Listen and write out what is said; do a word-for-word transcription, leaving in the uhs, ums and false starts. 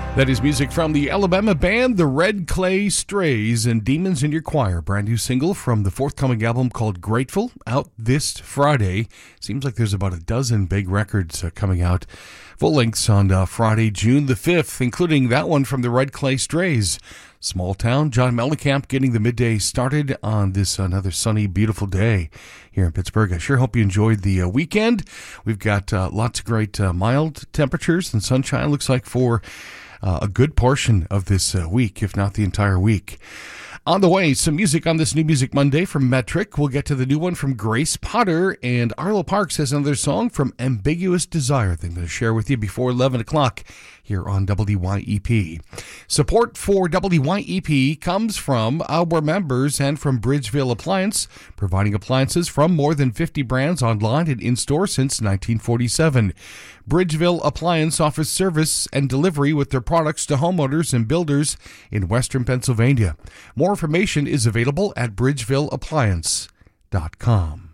That is music from the Alabama band The Red Clay Strays and Demons in Your Choir. Brand new single from the forthcoming album called Grateful, out this Friday. Seems like there's about a dozen big records uh, coming out. Full lengths on uh, Friday, June the fifth, including that one from the Red Clay Strays. Small Town, John Mellencamp getting the midday started on this another sunny, beautiful day here in Pittsburgh. I sure hope you enjoyed the uh, weekend. We've got uh, lots of great uh, mild temperatures and sunshine, looks like, for Uh, a good portion of this uh, week, if not the entire week. On the way, some music on this New Music Monday from Metric. We'll get to the new one from Grace Potter, and Arlo Parks has another song from Ambiguous Desire that I'm going to share with you before eleven o'clock here on W Y E P. Support for W Y E P comes from our members and from Bridgeville Appliance, providing appliances from more than fifty brands online and in-store since nineteen forty-seven. Bridgeville Appliance offers service and delivery with their products to homeowners and builders in western Pennsylvania. More information is available at bridgeville appliance dot com.